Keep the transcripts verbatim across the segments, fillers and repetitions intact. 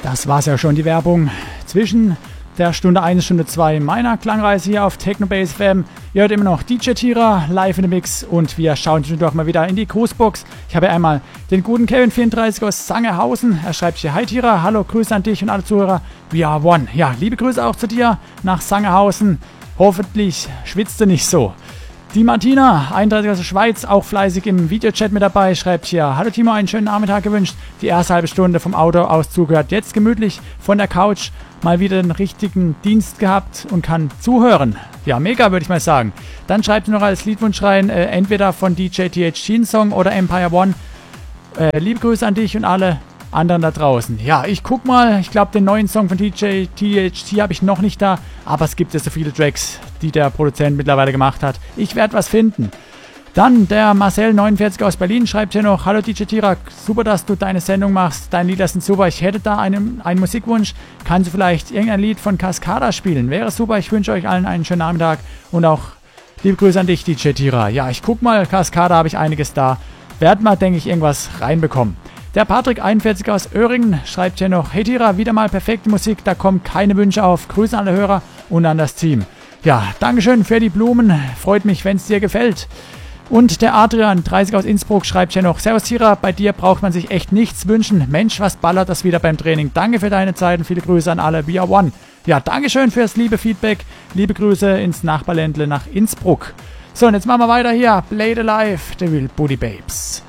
Das war's ja schon, die Werbung zwischen der Stunde eins und Stunde zwei meiner Klangreise hier auf Technobase F M. Ihr hört immer noch D J Tira live in the Mix und wir schauen doch mal wieder in die Grußbox. Ich habe einmal den guten Kevin vierunddreißig aus Sangerhausen. Er schreibt hier: Hi Tira, hallo, Grüße an dich und alle Zuhörer. We are one. Ja, liebe Grüße auch zu dir nach Sangerhausen. Hoffentlich schwitzt du nicht so. Die Martina, einunddreißig aus der Schweiz, auch fleißig im Videochat mit dabei, schreibt hier: Hallo Timo, einen schönen Nachmittag gewünscht. Die erste halbe Stunde vom Auto aus zugehört. Jetzt gemütlich von der Couch mal wieder den richtigen Dienst gehabt und kann zuhören. Ja, mega, würde ich mal sagen. Dann schreibt sie noch als Liedwunsch rein, äh, entweder von D J T H Teen Song oder Empire One. Äh, liebe Grüße an dich und alle anderen da draußen. Ja, ich guck mal, ich glaube, den neuen Song von D J T H T habe ich noch nicht da, aber es gibt ja so viele Tracks, die der Produzent mittlerweile gemacht hat. Ich werde was finden. Dann der Marcel neunundvierzig aus Berlin schreibt hier noch: Hallo D J Tira, super, dass du deine Sendung machst. Deine Lieder sind super. Ich hätte da einen, einen Musikwunsch. Kannst du vielleicht irgendein Lied von Cascada spielen? Wäre super. Ich wünsche euch allen einen schönen Nachmittag und auch liebe Grüße an dich, D J Tira. Ja, ich guck mal, Cascada habe ich einiges da. Werd mal, denke ich, irgendwas reinbekommen. Der Patrick einundvierzig aus Öhringen schreibt hier noch: Hey Tira, wieder mal perfekte Musik. Da kommen keine Wünsche auf. Grüße an alle Hörer und an das Team. Ja, Dankeschön für die Blumen. Freut mich, wenn es dir gefällt. Und der Adrian, dreißig aus Innsbruck, schreibt hier noch: Servus Tira, bei dir braucht man sich echt nichts wünschen. Mensch, was ballert das wieder beim Training. Danke für deine Zeit und viele Grüße an alle. We are one. Ja, Dankeschön fürs liebe Feedback. Liebe Grüße ins Nachbarländle nach Innsbruck. So, und jetzt machen wir weiter hier. Play the Life, The Real Booty Babes.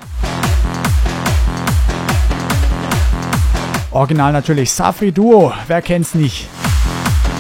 Original natürlich Safri Duo, wer kennt's nicht?